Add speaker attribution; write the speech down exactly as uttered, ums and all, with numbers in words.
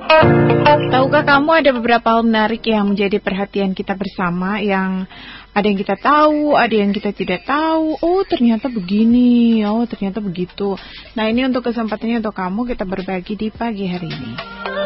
Speaker 1: Tahukah kamu ada beberapa hal menarik yang menjadi perhatian kita bersama, yang ada yang kita tahu, ada yang kita tidak tahu. Oh ternyata begini, oh ternyata begitu. Nah ini untuk kesempatannya untuk kamu, kita berbagi di pagi hari ini.